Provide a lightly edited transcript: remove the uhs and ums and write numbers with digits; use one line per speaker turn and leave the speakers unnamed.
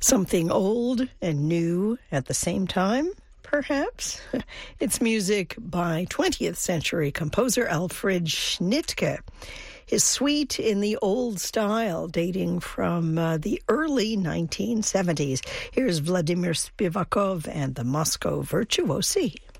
Something old and new at the same time, perhaps? It's music by 20th century composer Alfred Schnittke. His suite in the old style dating from the early 1970s. Here's Vladimir Spivakov and the Moscow Virtuosi.